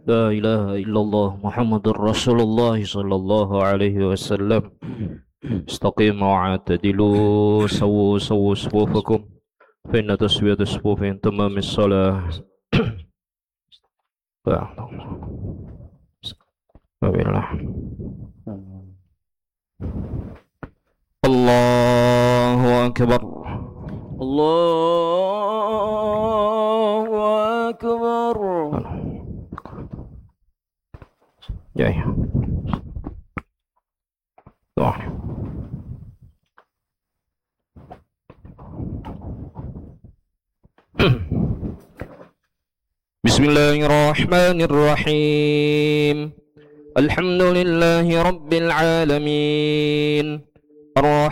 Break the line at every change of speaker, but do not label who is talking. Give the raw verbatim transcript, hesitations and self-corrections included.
لا إله إلا الله محمد رسول الله صلى الله عليه وسلم استقيموا واعتدلوا سووا سووا صفوفكم فإن تسوية الصفوف من تمام الصلاة الله أكبر
الله أكبر.
Jai. Doa. Bismillahirrahmanirrahim. Alhamdulillahi rabbil alamin. Ar-Rahman